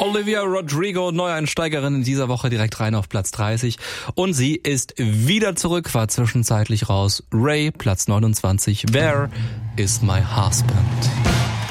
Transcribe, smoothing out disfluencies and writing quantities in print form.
Olivia Rodrigo, Neueinsteigerin in dieser Woche, direkt rein auf Platz 30. Und sie ist wieder zurück, war zwischenzeitlich raus. Ray, Platz 29. Where is my husband?